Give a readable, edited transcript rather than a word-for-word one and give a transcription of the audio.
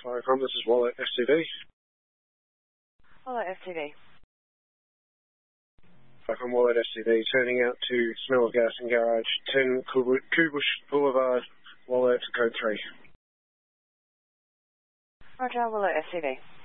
Firecom, this is Wallet STD. Wallet STD. Firecom, Wallet STD, turning out to smell of gas in garage, 10 Kubush Boulevard, Wallet, code 3. Roger, Wallet STD.